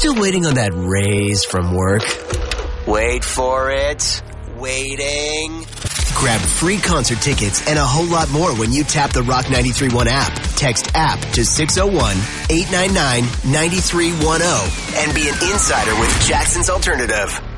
still waiting on that raise from work? Wait for it. Waiting. Grab free concert tickets and a whole lot more when you tap the Rock 93.1 app. Text app to 601-899-9310 and be an insider with Jackson's Alternative.